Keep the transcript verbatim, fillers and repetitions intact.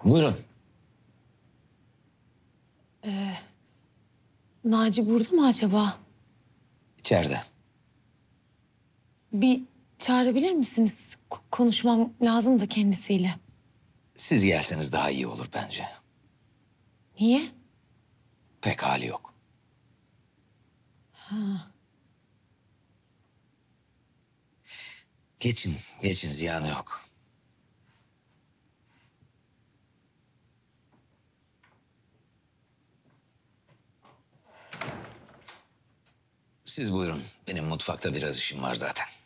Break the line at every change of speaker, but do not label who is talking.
Buyurun.
Naci burada mı acaba?
İçeride.
Bir çağırabilir misiniz? K- konuşmam lazım da kendisiyle.
Siz gelseniz daha iyi olur bence.
Niye?
Pek hali yok. Geçin, geçin ziyanı yok. Siz buyurun. Benim mutfakta biraz işim var zaten.